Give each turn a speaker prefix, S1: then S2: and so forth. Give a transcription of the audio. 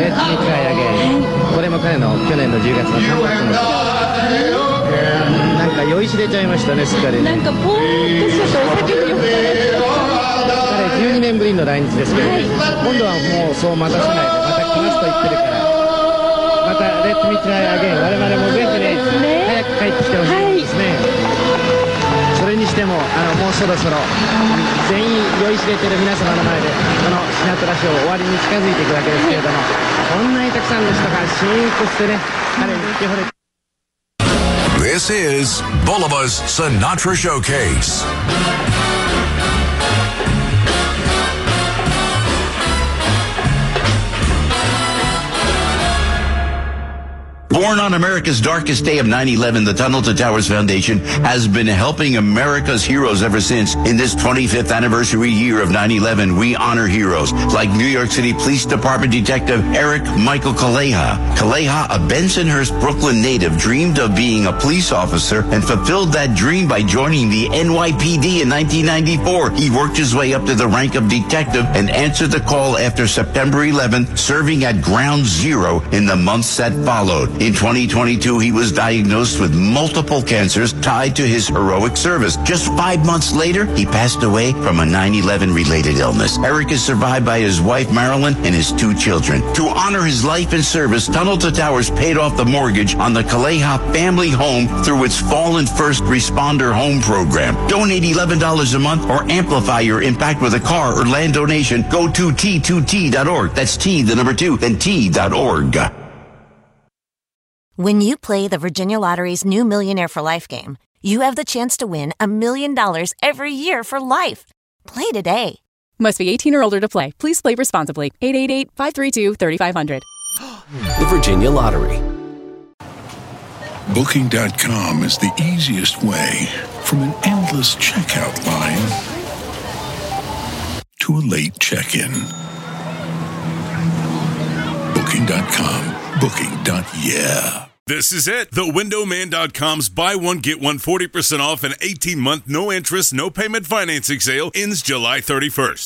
S1: Let Me Try Again、これも彼の去年の10月の3月のなんか酔いしれちゃいましたね、すっかりね。
S2: なんかポーンとしちゃってお酒に酔っ
S1: 彼12年ぶりの来日ですけど、今度はもうそう待たせないでまた来ますと言ってるから、また Let Me Try Again、 我々もぜひね、早く帰ってきてほしいですね、それにしてももうそろそろ全員酔いしれてる皆様の前でこのシナトラショー終わりに近づいていくわけですけれども、こんなにたくさんの人がシーンとしてね、彼に生き惚れて。
S3: This is Bolivar's Sinatra Showcase. Born on America's darkest day of 9/11, the Tunnel to Towers Foundation has been helping America's heroes ever since. In this 25th anniversary year of 9/11, we honor heroes like New York City Police Department Detective Eric Michael Kaleha. Kaleha, a Bensonhurst, Brooklyn native, dreamed of being a police officer and fulfilled that dream by joining the NYPD in 1994. He worked his way up to the rank of detective and answered the call after September 11th, serving at Ground Zero in the months that followed. In 2022, he was diagnosed with multiple cancers tied to his heroic service. Just 5 months later, he passed away from a 9/11-related illness. Eric is survived by his wife, Marilyn, and his 2 children. To honor his life and service, Tunnel to Towers paid off the mortgage on the Kaleha family home through its Fallen First Responder Home Program. Donate $11 a month or amplify your impact with a car or land donation. Go to T2T.org. That's T, the number 2, then T.org.
S4: When you play the Virginia Lottery's new Millionaire for Life game, you have the chance to win $1 million every year for life. Play today.
S5: Must be 18 or older to play. Please play responsibly. 888-532-3500.
S6: The Virginia Lottery.
S7: Booking.com is the easiest way from an endless checkout line to a late check-in. Booking.com. Booking.yeah.
S8: This is it. TheWindowMan.com's buy one, get one 40% off an 18-month, no interest, no payment financing sale ends July 31st.